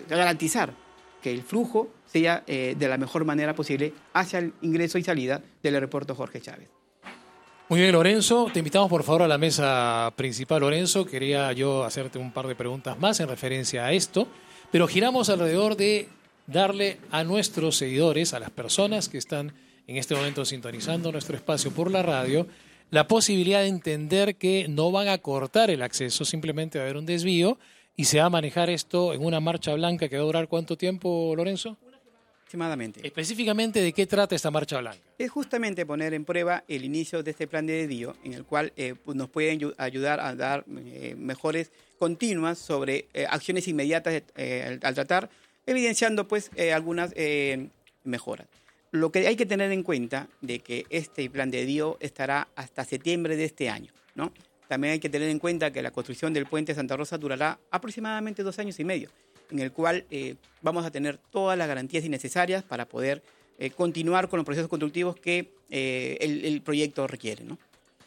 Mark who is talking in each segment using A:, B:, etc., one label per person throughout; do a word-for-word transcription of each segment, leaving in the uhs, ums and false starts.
A: garantizar que el flujo sea eh, de la mejor manera posible hacia el ingreso y salida del aeropuerto Jorge Chávez.
B: Muy bien, Lorenzo. Te invitamos por favor a la mesa principal, Lorenzo. Quería yo hacerte un par de preguntas más en referencia a esto, pero giramos alrededor de darle a nuestros seguidores, a las personas que están en este momento sintonizando nuestro espacio por la radio, la posibilidad de entender que no van a cortar el acceso, simplemente va a haber un desvío y se va a manejar esto en una marcha blanca que va a durar ¿cuánto tiempo, Lorenzo?
A: Aproximadamente.
B: Específicamente, ¿de qué trata esta marcha blanca?
A: Es justamente poner en prueba el inicio de este plan de desvío, en el cual eh, nos pueden ayudar a dar eh, mejores continuas sobre eh, acciones inmediatas eh, al, al tratar, evidenciando pues eh, algunas eh, mejoras. Lo que hay que tener en cuenta de que este plan de desvío estará hasta septiembre de este año, ¿no? También hay que tener en cuenta que la construcción del puente Santa Rosa durará aproximadamente dos años y medio, en el cual eh, vamos a tener todas las garantías necesarias para poder eh, continuar con los procesos constructivos que eh, el, el proyecto requiere, ¿no?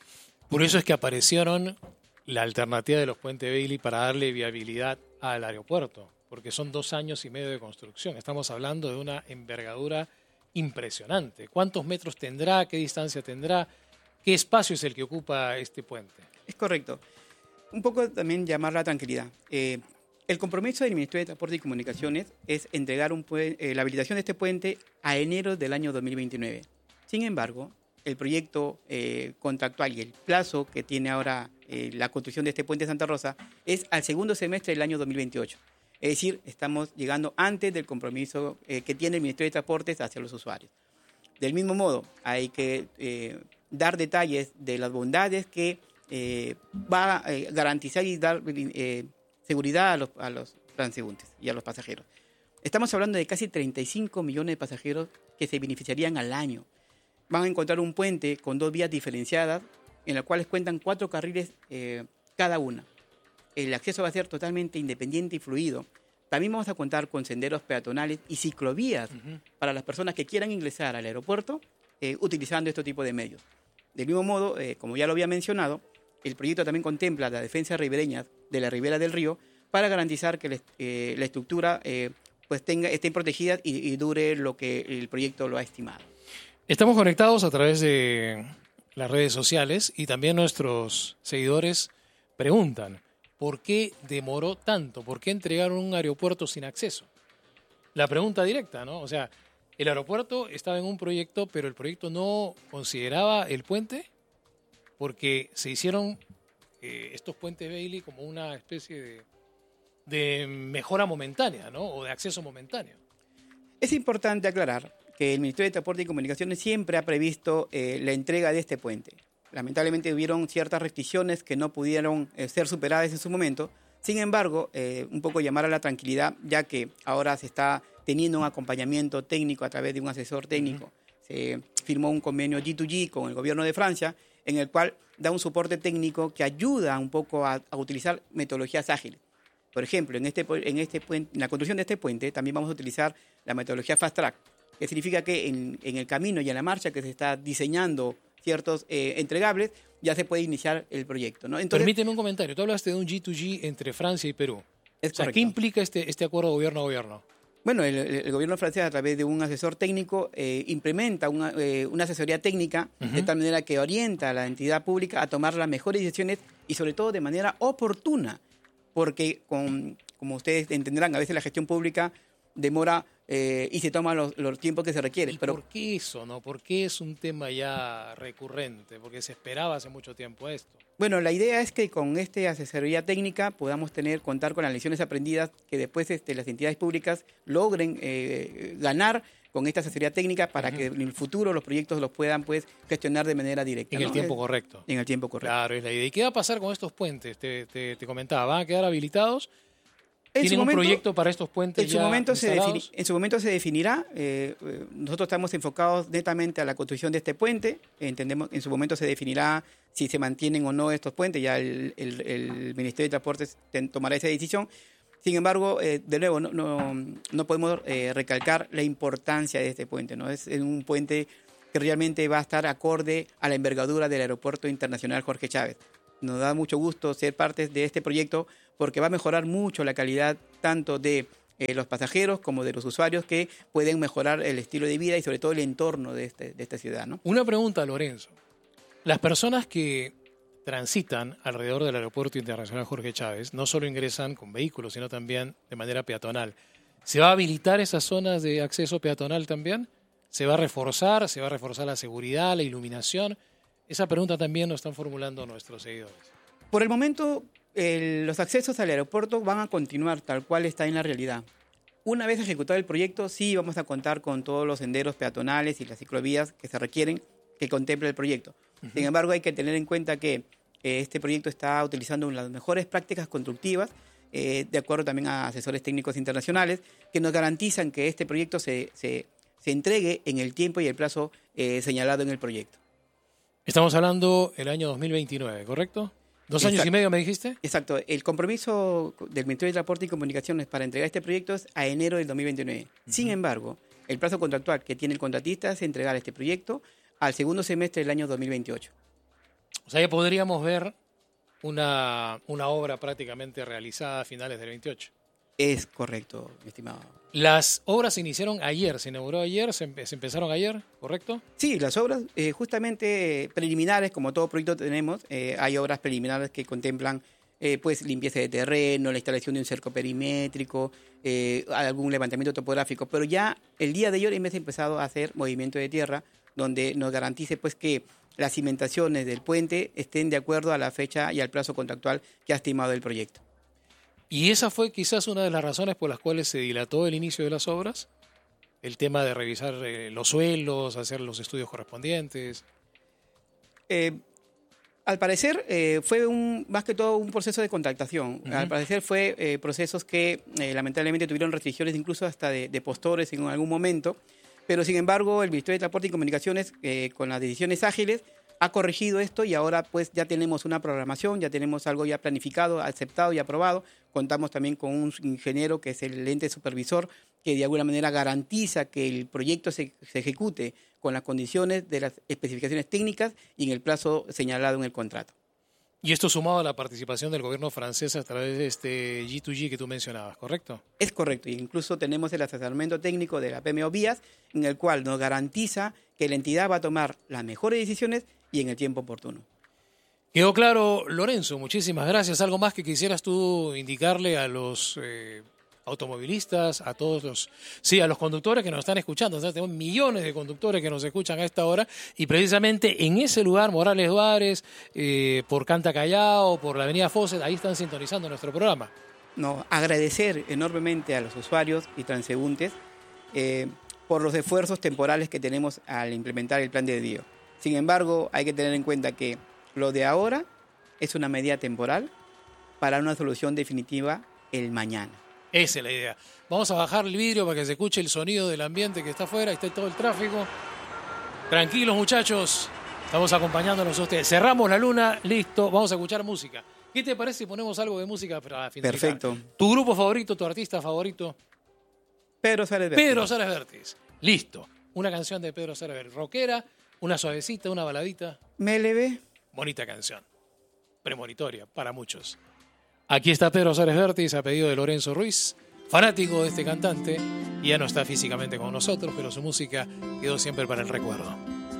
B: Por eso es que aparecieron la alternativa de los puentes Bailey para darle viabilidad al aeropuerto, porque son dos años y medio de construcción. Estamos hablando de una envergadura impresionante. ¿Cuántos metros tendrá? ¿Qué distancia tendrá? ¿Qué espacio es el que ocupa este puente?
A: Es correcto. Un poco también llamar la tranquilidad. Eh, El compromiso del Ministerio de Transporte y Comunicaciones es entregar un eh, la habilitación de este puente a enero del año dos mil veintinueve. Sin embargo, el proyecto eh, contractual y el plazo que tiene ahora eh, la construcción de este puente Santa Rosa es al segundo semestre del año dos mil veintiocho. Es decir, estamos llegando antes del compromiso eh, que tiene el Ministerio de Transportes hacia los usuarios. Del mismo modo, hay que eh, dar detalles de las bondades que eh, va a eh, garantizar y dar Eh, seguridad a los, a los transeúntes y a los pasajeros. Estamos hablando de casi treinta y cinco millones de pasajeros que se beneficiarían al año. Van a encontrar un puente con dos vías diferenciadas, en las cuales cuentan cuatro carriles eh, cada una. El acceso va a ser totalmente independiente y fluido. También vamos a contar con senderos peatonales y ciclovías uh-huh. para las personas que quieran ingresar al aeropuerto eh, utilizando este tipo de medios. Del mismo modo, eh, como ya lo había mencionado, el proyecto también contempla la defensa ribereña de la ribera del río para garantizar que la, eh, la estructura eh, pues tenga, estén protegidas y, y dure lo que el proyecto lo ha estimado.
B: Estamos conectados a través de las redes sociales y también nuestros seguidores preguntan ¿por qué demoró tanto? ¿Por qué entregaron un aeropuerto sin acceso? La pregunta directa, ¿no? O sea, el aeropuerto estaba en un proyecto, pero el proyecto no consideraba el puente porque se hicieron eh, estos puentes Bailey como una especie de, de mejora momentánea, ¿no? O de acceso momentáneo.
A: Es importante aclarar que el Ministerio de Transporte y Comunicaciones siempre ha previsto eh, la entrega de este puente. Lamentablemente hubieron ciertas restricciones que no pudieron eh, ser superadas en su momento. Sin embargo, eh, un poco llamar a la tranquilidad, ya que ahora se está teniendo un acompañamiento técnico a través de un asesor técnico. Uh-huh. Se firmó un convenio G dos G con el gobierno de Francia, en el cual da un soporte técnico que ayuda un poco a, a utilizar metodologías ágiles. Por ejemplo, en, este, en, este puente, en la construcción de este puente también vamos a utilizar la metodología Fast Track, que significa que en, en el camino y en la marcha que se está diseñando ciertos eh, entregables, ya se puede iniciar el proyecto, ¿no? Entonces,
B: permíteme un comentario. Tú hablaste de un G dos G entre Francia y Perú.
A: Es
B: o sea,
A: correcto.
B: ¿Qué implica este, este acuerdo gobierno a gobierno?
A: Bueno, el, el gobierno francés, a través de un asesor técnico, eh, implementa una, eh, una asesoría técnica uh-huh. de tal manera que orienta a la entidad pública a tomar las mejores decisiones y sobre todo de manera oportuna, porque con, como ustedes entenderán, a veces la gestión pública demora eh, y se toma los, los tiempos que se requieren.
B: ¿Y
A: pero
B: por qué eso, no? ¿Por qué es un tema ya recurrente? Porque se esperaba hace mucho tiempo esto.
A: Bueno, la idea es que con esta asesoría técnica podamos tener, contar con las lecciones aprendidas que después este, las entidades públicas logren eh, ganar con esta asesoría técnica para uh-huh. que en el futuro los proyectos los puedan pues gestionar de manera directa.
B: En
A: ¿no?
B: el tiempo
A: es,
B: correcto.
A: En el tiempo correcto.
B: Claro, es la idea. ¿Y qué va a pasar con estos puentes? Te, te, te comentaba, ¿van a quedar habilitados? ¿Tienen
A: momento,
B: un proyecto para estos puentes
A: en su
B: ya
A: momento se
B: instalados?
A: defini- En su momento se definirá. Eh, eh, nosotros estamos enfocados netamente a la construcción de este puente. Entendemos en su momento se definirá si se mantienen o no estos puentes. Ya el, el, el Ministerio de Transportes ten, tomará esa decisión. Sin embargo, eh, de nuevo, no, no, no podemos eh, recalcar la importancia de este puente, ¿no? Es un puente que realmente va a estar acorde a la envergadura del Aeropuerto Internacional Jorge Chávez. Nos da mucho gusto ser parte de este proyecto porque va a mejorar mucho la calidad tanto de eh, los pasajeros como de los usuarios, que pueden mejorar el estilo de vida y sobre todo el entorno de, este, de esta ciudad, ¿no?
B: Una pregunta, Lorenzo. Las personas que transitan alrededor del Aeropuerto Internacional Jorge Chávez no solo ingresan con vehículos, sino también de manera peatonal. ¿Se va a habilitar esas zonas de acceso peatonal también? ¿Se va a reforzar? ¿Se va a reforzar la seguridad, la iluminación? Esa pregunta también nos están formulando nuestros seguidores.
A: Por el momento, el, los accesos al aeropuerto van a continuar tal cual está en la realidad. Una vez ejecutado el proyecto, sí vamos a contar con todos los senderos peatonales y las ciclovías que se requieren que contemple el proyecto. Uh-huh. Sin embargo, hay que tener en cuenta que eh, este proyecto está utilizando las mejores prácticas constructivas, eh, de acuerdo también a asesores técnicos internacionales, que nos garantizan que este proyecto se, se, se entregue en el tiempo y el plazo eh, señalado en el proyecto.
B: Estamos hablando del año dos mil veintinueve, ¿correcto? ¿Dos
A: Exacto.
B: años y medio me dijiste?
A: Exacto. El compromiso del Ministerio de Transporte y Comunicaciones para entregar este proyecto es a enero del dos mil veintinueve. Uh-huh. Sin embargo, el plazo contractual que tiene el contratista es entregar este proyecto al segundo semestre del año dos mil veintiocho.
B: O sea, ya podríamos ver una, una obra prácticamente realizada a finales del veintiocho.
A: Es correcto, mi estimado.
B: Las obras se iniciaron ayer, se inauguró ayer, se, empe- se empezaron ayer, ¿correcto?
A: Sí, las obras eh, justamente eh, preliminares, como todo proyecto tenemos, eh, hay obras preliminares que contemplan eh, pues limpieza de terreno, la instalación de un cerco perimétrico, eh, algún levantamiento topográfico, pero ya el día de ayer hemos empezado a hacer movimiento de tierra, donde nos garantice pues que las cimentaciones del puente estén de acuerdo a la fecha y al plazo contractual que ha estimado el proyecto.
B: Y esa fue quizás una de las razones por las cuales se dilató el inicio de las obras, el tema de revisar eh, los suelos, hacer los estudios correspondientes.
A: Eh, al parecer eh, fue un, más que todo un proceso de contractación. Uh-huh. Al parecer fue eh, procesos que eh, lamentablemente tuvieron restricciones incluso hasta de, de postores en algún momento, pero sin embargo el Ministerio de Transporte y Comunicaciones eh, con las decisiones ágiles ha corregido esto y ahora pues ya tenemos una programación, ya tenemos algo ya planificado, aceptado y aprobado. Contamos también con un ingeniero que es el ente supervisor que de alguna manera garantiza que el proyecto se, se ejecute con las condiciones de las especificaciones técnicas y en el plazo señalado en el contrato.
B: Y esto sumado a la participación del gobierno francés a través de este G dos G que tú mencionabas, ¿correcto?
A: Es correcto, y incluso tenemos el asesoramiento técnico de la P M O Vías, en el cual nos garantiza que la entidad va a tomar las mejores decisiones y en el tiempo oportuno.
B: Quedó claro, Lorenzo, muchísimas gracias. ¿Algo más que quisieras tú indicarle a los eh, automovilistas, a todos los, sí, a los conductores que nos están escuchando? O sea, tenemos millones de conductores que nos escuchan a esta hora y precisamente en ese lugar, Morales Juárez, eh, por Canta Callao, por la Avenida Fawcett, ahí están sintonizando nuestro programa.
A: No, agradecer enormemente a los usuarios y transeúntes eh, por los esfuerzos temporales que tenemos al implementar el plan de desvío. Sin embargo, hay que tener en cuenta que lo de ahora es una medida temporal para una solución definitiva el mañana.
B: Esa es la idea. Vamos a bajar el vidrio para que se escuche el sonido del ambiente que está afuera, está todo el tráfico. Tranquilos, muchachos, estamos acompañándonos a ustedes. Cerramos la luna, listo, vamos a escuchar música. ¿Qué te parece si ponemos algo de música para finalizar?
A: Perfecto.
B: ¿Tu grupo favorito, tu artista favorito?
A: Pedro Suárez Vértiz.
B: Pedro Suárez Vértiz. Listo. Una canción de Pedro Suárez Vértiz. Rockera, una suavecita, una baladita.
A: Me elevé.
B: Bonita canción. Premonitoria para muchos. Aquí está Pedro Suárez Vértiz a pedido de Lorenzo Ruiz, fanático de este cantante. Y ya no está físicamente con nosotros, pero su música quedó siempre para el recuerdo.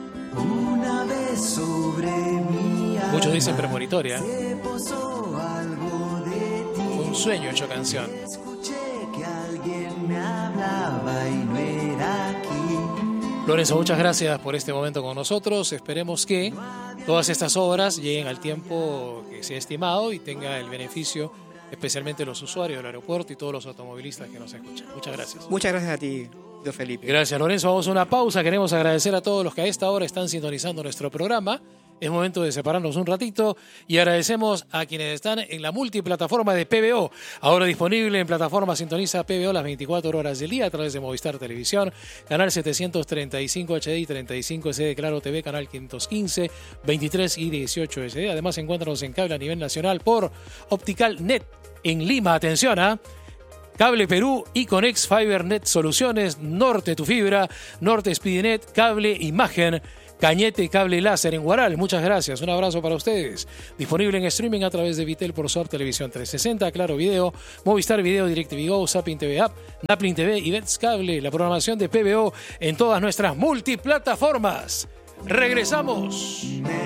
C: Una vez sobre mi alma
B: Muchos dicen premonitoria.
C: se posó algo de ti.
B: Fue un sueño hecho canción.
C: Escuché que alguien me hablaba y no era aquí.
B: Lorenzo, muchas gracias por este momento con nosotros. Esperemos que todas estas obras lleguen al tiempo que se ha estimado y tenga el beneficio, especialmente los usuarios del aeropuerto y todos los automovilistas que nos escuchan. Muchas gracias.
A: Muchas gracias a ti, don Felipe.
B: Gracias, Lorenzo. Vamos a una pausa. Queremos agradecer a todos los que a esta hora están sintonizando nuestro programa. Es momento de separarnos un ratito y agradecemos a quienes están en la multiplataforma de P B O, ahora disponible en plataforma Sintoniza P B O las veinticuatro horas del día a través de Movistar Televisión, canal setecientos treinta y cinco H D y treinta y cinco S D de Claro T V, canal quinientos quince, veintitrés y dieciocho S D. Además, encuéntranos en cable a nivel nacional por Optical Net en Lima. Atención, ¿ah? ¿eh? Cable Perú, Iconex, FiberNet Soluciones, Norte Tu Fibra, Norte Speedinet, Cable Imagen, Cañete Cable Láser en Huaral. Muchas gracias. Un abrazo para ustedes. Disponible en streaming a través de Vitel por Swap Televisión trescientos sesenta, Claro Video, Movistar Video, DirecTV Go, Zapping T V App, Naplin T V y Bets Cable. La programación de P B O en todas nuestras multiplataformas. Regresamos.